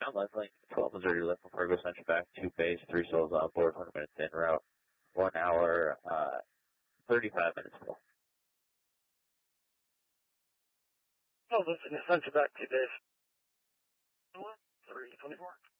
John Leslie, 12 Missouri left from Fargo Central back, 2 base, 3 souls on board, 20 minutes in route, 1 hour, 35 minutes full. Oh, listen, Central back 2 base. 324.